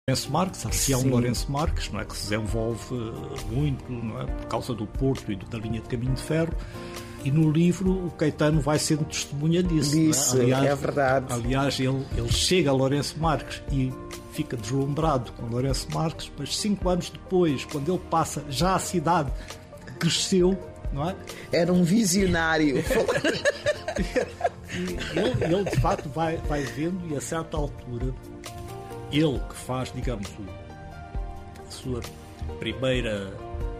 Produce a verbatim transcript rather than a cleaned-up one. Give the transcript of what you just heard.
Lourenço Marques, há um Lourenço Marques, não é, que se desenvolve muito, não é, por causa do Porto e da linha de caminho de ferro, e no livro o Caetano vai sendo testemunha disso. Disso, não é? Aliás, é verdade. Aliás, ele, ele chega a Lourenço Marques e fica deslumbrado com Lourenço Marques, mas cinco anos depois, quando ele passa já a cidade, cresceu, não é? Era um visionário. E ele, ele de facto vai, vai vendo, e a certa altura ele que faz, digamos, a sua primeira